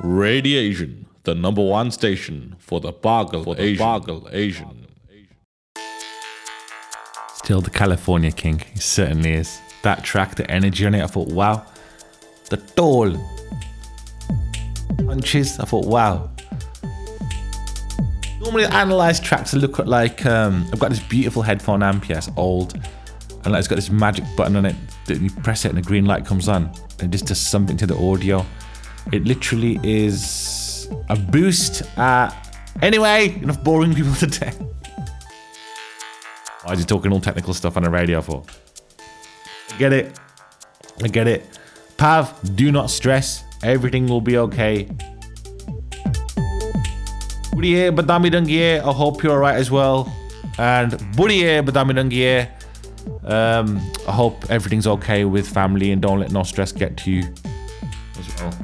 Radiation, the number one station for the Bargal Asian. Still the California king, he certainly is. That track, the energy on it, I thought, wow. The tall punches, I thought, wow. Normally I analyse tracks, I look at like, I've got this beautiful headphone amp, yes, old, and like, it's got this magic button on it that you press it and a green light comes on and it just does something to the audio. It literally is a boost. Anyway, enough boring people today. Why is he talking all technical stuff on the radio for? I get it. Pav, do not stress. Everything will be okay. Budiye Badami Dangiye, I hope you're alright as well. And Budiye Badami Dangiye, I hope everything's okay with family and don't let no stress get to you as well.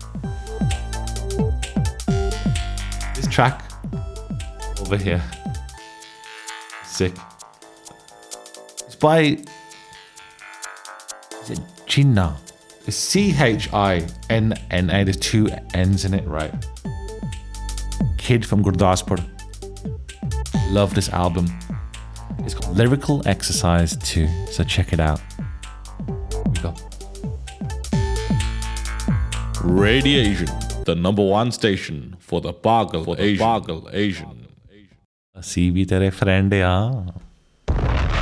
This track over here, sick. It's by, is it Chinna? It's Chinna. There's two N's in it, right? Kid from Gurdaspur. Love this album. It's called Lyrical Exercise 2, so check it out. Here we go. Radiation, the number one station for the Bargal Asian. See, be tere friend, yeah.